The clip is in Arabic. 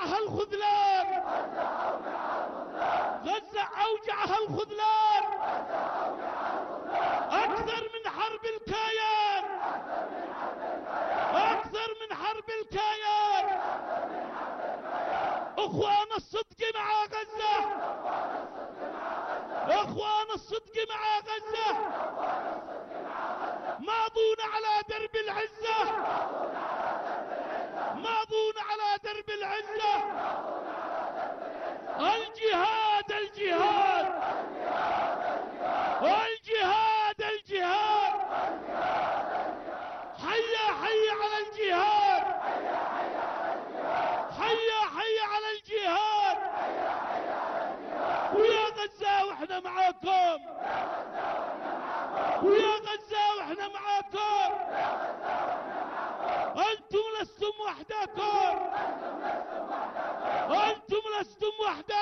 أوجعها الخذلان، غزة أوجعها الخذلان أكثر من حرب الكيان، أكثر من حرب الكيان. اخوان الصدق مع غزة، اخوان الصدق مع غزة، ماضون على درب العزة، ماضون على درب العزة. الجهاد الجهاد الجهاد الجهاد، حيا حيا على الجهاد، حيا حيا على الجهاد. ويا غزة واحنا معاكم، ويا غزة واحنا معاكم. انتم لستم وحدكم، انتم لستم وحدكم.